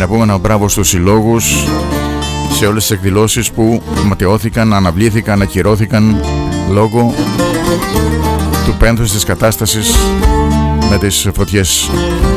να πούμε ένα μπράβο στους συλλόγους, σε όλες τις εκδηλώσεις που ματαιώθηκαν, αναβλήθηκαν, ακυρώθηκαν λόγω του πένθους της κατάστασης με τις φωτιές.